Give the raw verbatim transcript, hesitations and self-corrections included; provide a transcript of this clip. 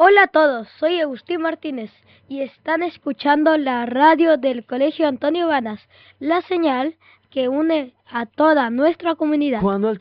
Hola a todos, soy Agustín Martínez y están escuchando la radio del Colegio Antonio Banas, la señal que une a toda nuestra comunidad. Cuando el